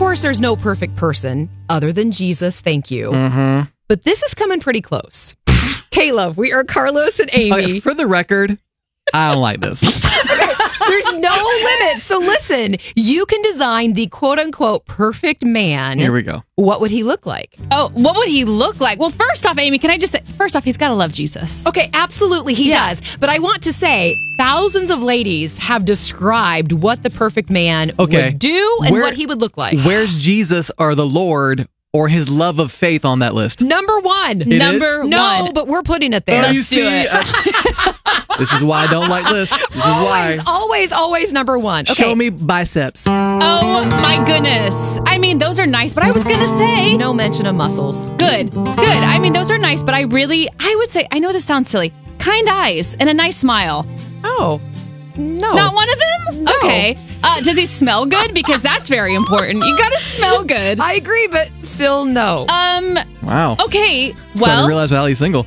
course, there's no perfect person other than Jesus. Thank you. Mm-hmm. But this is coming pretty close. Caleb, we are Carlos and Amy. For the record, I don't like this. There's no limit. So listen, you can design the quote-unquote perfect man. Here we go. What would he look like? Oh, what would he look like? Well, first off, Amy, can I just say, first off, he's got to love Jesus. Okay, absolutely, he does. But I want to say, thousands of ladies have described what the perfect man would do and what he would look like. Where's Jesus or the Lord or his love of faith on that list? Number one. Number one. No, but we're putting it there. Oh, you Let's do see? it. This is why I don't like this. This is why. Always number one. Okay. Show me biceps. Oh, my goodness. I mean, those are nice, but I was going to say. No mention of muscles. Good. I mean, those are nice, but I would say, I know this sounds silly, kind eyes and a nice smile. Oh, no. Not one of them? No. Okay. Does he smell good? Because that's very important. You got to smell good. I agree, but still no. Wow. Okay. Starting to Well, realize Valley's single.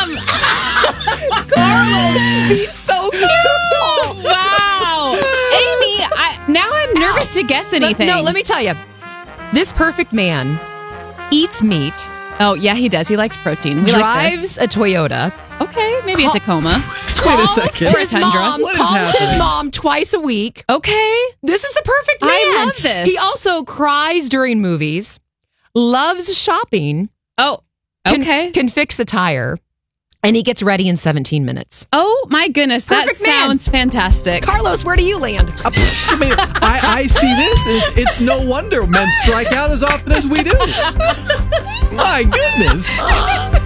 Carlos, be so careful. wow. Amy, now I'm nervous to guess anything. No, let me tell you. This perfect man eats meat, Oh, yeah, he does. He likes protein. We like this. drives a Toyota, Okay, maybe a Tacoma. Wait a calls second. Or a Tundra. What is calls his happening? mom twice a week. Okay. This is the perfect man. I love this. He also cries during movies, loves shopping, Oh, okay. can fix a tire, and he gets ready in 17 minutes. Oh, my goodness. Perfect that man. sounds fantastic. Carlos, where do you land? I mean, I see this. It's no wonder men strike out as often as we do. My goodness.